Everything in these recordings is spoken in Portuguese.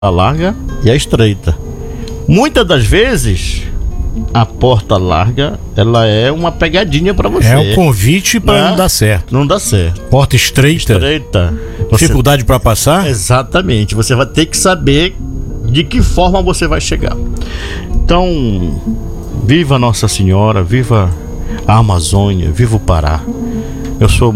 larga e a estreita. Muitas das vezes a porta larga, ela é uma pegadinha para você. É um convite para não dar certo. Não dá certo. Porta estreita. Dificuldade para passar? Exatamente. Você vai ter que saber de que forma você vai chegar. Então, viva Nossa Senhora, viva a Amazônia, viva o Pará. Eu sou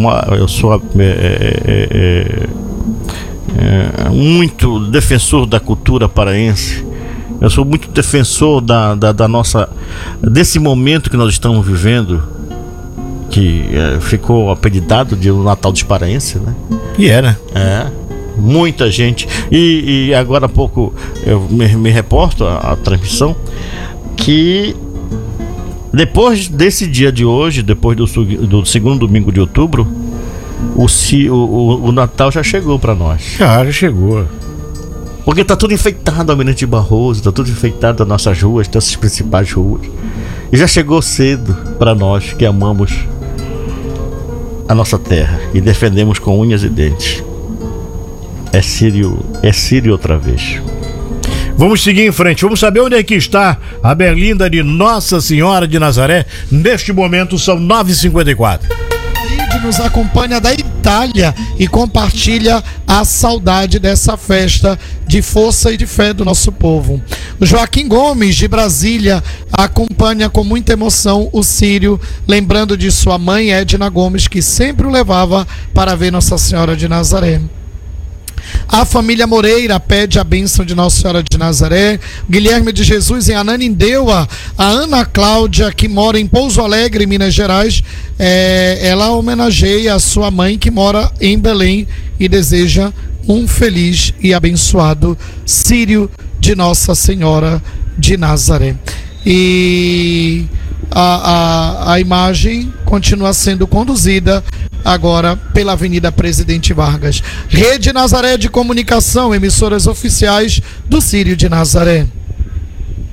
muito defensor da cultura paraense. Eu sou muito defensor da nossa, desse momento que nós estamos vivendo, que ficou apelidado de o Natal dos Paraenses, né? E era. Muita gente. E agora há pouco eu me reporto a transmissão que depois desse dia de hoje, depois do segundo domingo de outubro, o Natal já chegou para nós. Já chegou. Porque tá tudo enfeitado, Almirante Barroso, tá tudo enfeitado as nossas ruas, das principais ruas. E já chegou cedo para nós que amamos a nossa terra e defendemos com unhas e dentes. É Sírio outra vez. Vamos seguir em frente, vamos saber onde é que está a Berlinda de Nossa Senhora de Nazaré. Neste momento são 9h54. Nos acompanha da Itália e compartilha a saudade dessa festa de força e de fé do nosso povo. O Joaquim Gomes, de Brasília, acompanha com muita emoção o Sírio, lembrando de sua mãe Edna Gomes, que sempre o levava para ver Nossa Senhora de Nazaré. A família Moreira pede a bênção de Nossa Senhora de Nazaré. Guilherme de Jesus em Ananindeua. A Ana Cláudia, que mora em Pouso Alegre, Minas Gerais, ela homenageia a sua mãe, que mora em Belém, e deseja um feliz e abençoado Sírio de Nossa Senhora de Nazaré. E a imagem continua sendo conduzida agora pela Avenida Presidente Vargas. Rede Nazaré de Comunicação, emissoras oficiais do Sírio de Nazaré.